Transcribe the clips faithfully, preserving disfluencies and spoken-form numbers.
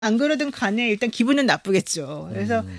안 그러든 간에 일단 기분은 나쁘겠죠. 그래서 음.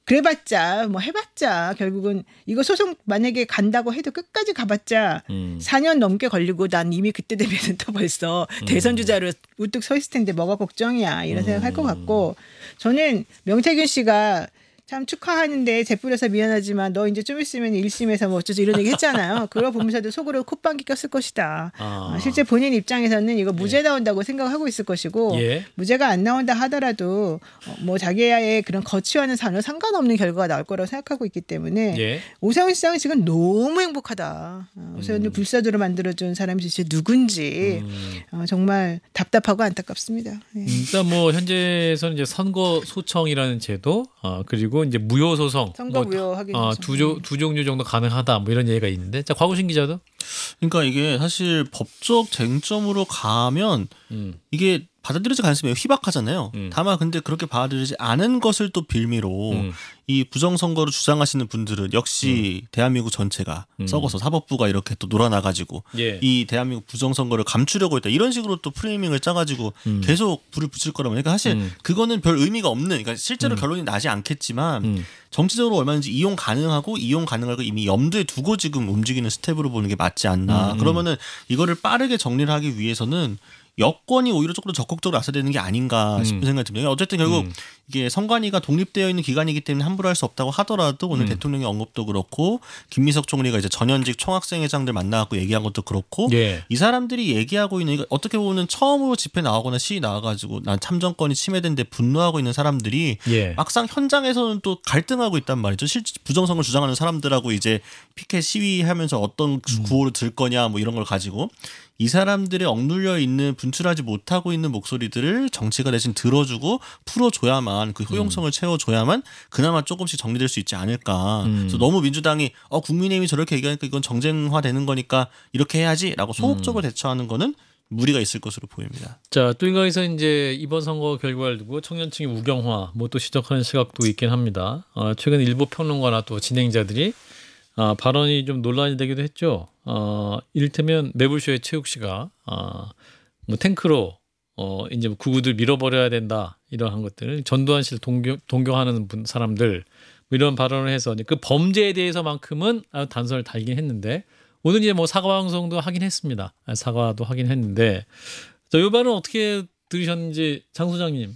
그래봤자 뭐 해봤자 결국은 이거 소송 만약에 간다고 해도 끝까지 가봤자 음. 사 년 넘게 걸리고 난 이미 그때 되면 또 벌써 음. 대선 주자로 우뚝 서 있을 텐데 뭐가 걱정이야 이런 생각할 것 같고 저는 명태균 씨가 참 축하하는데 재뿌려서 미안하지만 너 이제 좀 있으면 일 심에서 뭐 어쩌지 이런 얘기 했잖아요. 그걸 보면서도 속으로 콧방귀 꼈을 것이다. 아. 어, 실제 본인 입장에서는 이거 무죄 나온다고 생각하고 있을 것이고 예. 무죄가 안 나온다 하더라도 어, 뭐 자기의 그런 거취와는 전혀 상관없는 결과가 나올 거라고 생각하고 있기 때문에 예. 오세훈 시장은 지금 너무 행복하다. 어, 오세훈을 음. 불사조로 만들어준 사람이 진짜 누군지 음. 어, 정말 답답하고 안타깝습니다. 네. 일단 뭐 현재에서는 이제 선거 소청이라는 제도, 어, 그리고 이제 무효 소송, 선거 뭐, 무효 확인 어, 소송. 두, 조, 두 종류 정도 가능하다, 뭐 이런 얘기가 있는데, 자 곽우신 기자도, 그러니까 이게 사실 법적 쟁점으로 가면 음, 이게 받아들여질 가능성이 매우 희박하잖아요. 음. 다만 근데 그렇게 받아들이지 않은 것을 또 빌미로 음. 이 부정선거를 주장하시는 분들은 역시 대한민국 전체가 음. 썩어서 사법부가 이렇게 또 놀아나가지고 예, 이 대한민국 부정선거를 감추려고 했다. 이런 식으로 또 프레이밍을 짜가지고 음. 계속 불을 붙일 거라면 그러니까 사실 음. 그거는 별 의미가 없는 그러니까 실제로 음. 결론이 나지 않겠지만 음. 정치적으로 얼마든지 이용 가능하고 이용 가능할 거 이미 염두에 두고 지금 움직이는 스텝으로 보는 게 맞지 않나. 음. 그러면은 이거를 빠르게 정리를 하기 위해서는 여권이 오히려 조금 더 적극적으로 나서야 되는 게 아닌가 싶은 음. 생각이 듭니다. 어쨌든 결국 음. 이게 선관위가 독립되어 있는 기관이기 때문에 함부로 할 수 없다고 하더라도 오늘 음. 대통령의 언급도 그렇고 김민석 총리가 이제 전현직 총학생회장들 만나갖고 얘기한 것도 그렇고 예, 이 사람들이 얘기하고 있는 이거 어떻게 보면 처음으로 집회 나오거나 시위 나와가지고 난 참정권이 침해된데 분노하고 있는 사람들이 예, 막상 현장에서는 또 갈등하고 있단 말이죠. 실제 부정선거를 주장하는 사람들하고 이제 피켓 시위하면서 어떤 구호를 들 거냐 뭐 이런 걸 가지고 이 사람들의 억눌려 있는 분출하지 못하고 있는 목소리들을 정치가 대신 들어주고 풀어줘야만 그 효용성을 채워줘야만 그나마 조금씩 정리될 수 있지 않을까. 음. 그래서 너무 민주당이 어 국민의힘이 저렇게 얘기하니까 이건 정쟁화되는 거니까 이렇게 해야지라고 소극적으로 대처하는 거는 무리가 있을 것으로 보입니다. 자, 또 이거에서 이제 이번 선거 결과를 두고 청년층이 우경화, 뭐 또 지적하는 시각도 있긴 합니다. 어, 최근 일부 평론가나 또 진행자들이 어, 발언이 좀 논란이 되기도 했죠. 어, 이를테면 매불쇼의 최욱 씨가 어, 뭐 탱크로 어, 이제 구구들 밀어버려야 된다 이러한 것들, 전두환 씨를 동경, 동경하는 분, 사람들 뭐 이런 발언을 해서 그 범죄에 대해서만큼은 단서를 달긴 했는데 오늘 이제 뭐 사과 방송도 하긴 했습니다. 사과도 하긴 했는데 자, 이 발언 어떻게 들으셨는지 장 소장님.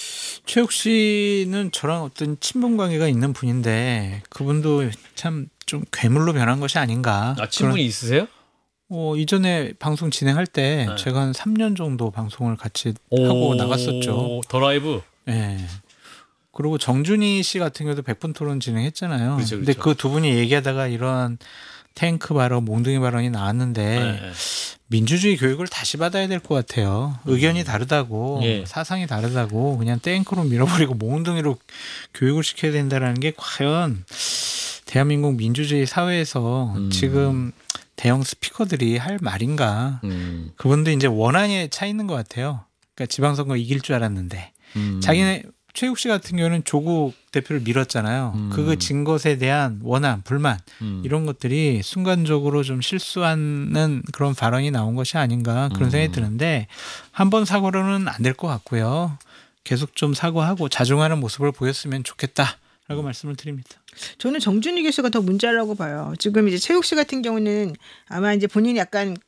최욱 씨는 저랑 어떤 친분 관계가 있는 분인데 그분도 참 좀 괴물로 변한 것이 아닌가. 아, 친분이 그런, 있으세요? 어, 이전에 방송 진행할 때 네. 제가 한 삼 년 정도 방송을 같이 하고 오, 나갔었죠. 더 라이브. 예. 그리고 정준희 씨 같은 경우도 백분 토론 진행했잖아요. 그렇죠, 근데 그렇죠. 그 두 분이 얘기하다가 이런 탱크 발언, 몽둥이 발언이 나왔는데 네. 민주주의 교육을 다시 받아야 될 것 같아요. 의견이 다르다고 예. 사상이 다르다고 그냥 탱크로 밀어버리고 몽둥이로 교육을 시켜야 된다는 게 과연 대한민국 민주주의 사회에서 음. 지금 대형 스피커들이 할 말인가. 음. 그분도 이제 원한에 차 있는 것 같아요. 그러니까 지방선거 이길 줄 알았는데 음. 자기네 최욱 씨 같은 경우는 조국 대표를 밀었잖아요. 음. 그거 진 것에 대한 원한, 불만 음. 이런 것들이 순간적으로 좀 실수하는 그런 발언이 나온 것이 아닌가 그런 생각이 음. 드는데 한 번 사고로는 안 될 것 같고요. 계속 좀 사과하고 자중하는 모습을 보였으면 좋겠다라고 말씀을 드립니다. 저는 정준희 교수가 더 문제라고 봐요. 지금 이제 최욱 씨 같은 경우는 아마 이제 본인이 약간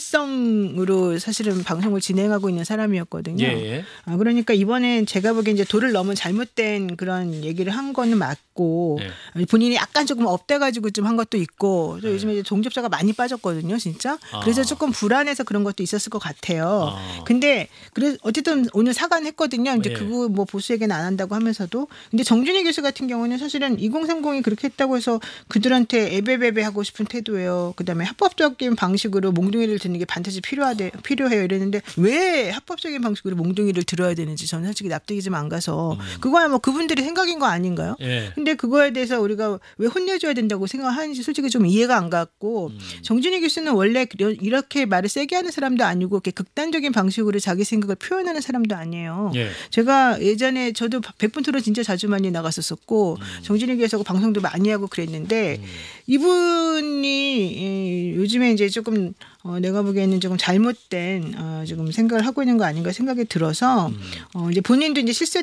개그성으로 사실은 방송을 진행하고 있는 사람이었거든요. 예, 예. 아, 그러니까 이번엔 제가 보기엔 이제 도를 넘은 잘못된 그런 얘기를 한 거는 맞고 예. 본인이 약간 조금 업돼가지고 좀 한 것도 있고 또 예. 요즘에 이제 동접자가 많이 빠졌거든요, 진짜. 아. 그래서 조금 불안해서 그런 것도 있었을 것 같아요. 아. 근데 그래 어쨌든 오늘 사과는 했거든요. 이제 예. 그거 뭐 보수에게는 안 한다고 하면서도. 근데 정준희 교수 같은 경우는 사실은 이공삼공이 그렇게 했다고 해서 그들한테 에베베베 하고 싶은 태도예요. 그다음에 합법적인 방식으로 몽둥이를 드는 게 반드시 필요하대 필요해요. 이랬는데 왜 합법적인 방식으로 몽둥이를 들어야 되는지 저는 솔직히 납득이 좀 안 가서 음. 그거야 뭐 그분들의 생각인 거 아닌가요? 예. 근데 그거에 대해서 우리가 왜 혼내줘야 된다고 생각하는지 솔직히 좀 이해가 안 갔고 음. 정준희 교수는 원래 이렇게 말을 세게 하는 사람도 아니고 이렇게 극단적인 방식으로 자기 생각을 표현하는 사람도 아니에요. 예. 제가 예전에 저도 백분 토론 진짜 자주 많이 나갔었었고 음. 정준희 교수하고 방송도 많이 하고 그랬는데 이분이 이 요즘에 이제 조금 어, 내가 보기에는 조금 잘못된 어, 지금 생각을 하고 있는 거 아닌가 생각이 들어서 어, 이제 본인도 이제 실세